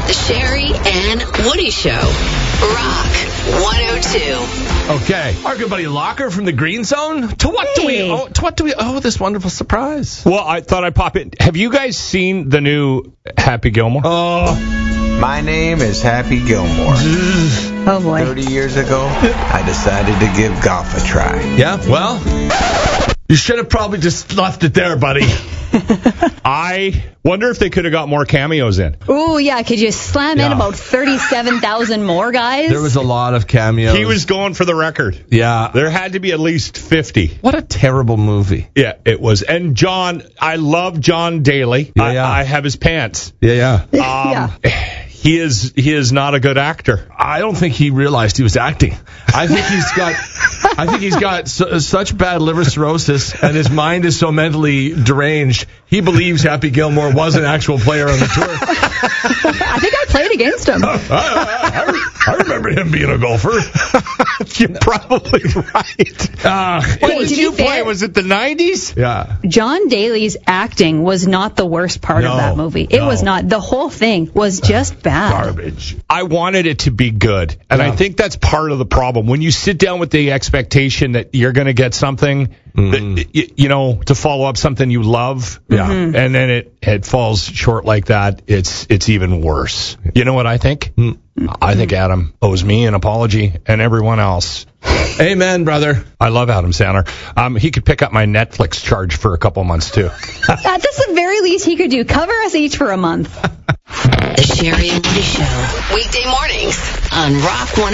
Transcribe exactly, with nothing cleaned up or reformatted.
The Sherry and Woody Show. Rock one oh two. Okay. Our good buddy Locker from the Green Zone. To what Hey. do we owe, to what do we owe this wonderful surprise? Well, I thought I'd pop in. Have you guys seen the new Happy Gilmore? Oh. My name is Happy Gilmore. Oh, boy. thirty years ago, I decided to give golf a try. Yeah, well, you should have probably just left it there, buddy. I wonder if they could have got more cameos in. Ooh, yeah. Could you slam in Yeah. about thirty-seven thousand more guys? There was a lot of cameos. He was going for the record. Yeah. There had to be at least fifty. What a terrible movie. Yeah, it was. And John, I love John Daly. Yeah, I, yeah. I have his pants. Yeah, yeah. Um, He is he is not a good actor. I don't think he realized he was acting. I think he's got, I think he's got su- such bad liver cirrhosis, and his mind is so mentally deranged. He believes Happy Gilmore was an actual player on the tour. I think I played against him. I, I, I remember him being a golfer. You're probably right. Uh, When Hey, did to be you play? fair- Was it the nineties? yeah. John Daly's acting was not the worst part No, of that movie. It no. was not. The whole thing was just bad. Garbage. I wanted it to be good. And Yeah. I think that's part of the problem. When you sit down with the expectation that you're going to get something, that, y- you know, to follow up something you love, Yeah. and then it, it falls short like that, it's it's even worse. You know what I think? I think Adam owes me an apology and everyone else. Amen, brother. I love Adam Sandler. Um, he could pick up my Netflix charge for a couple months, too. That's the very least he could do. Cover us each for a month. The Sherry and Woody Show. Weekday mornings on Rock one oh two.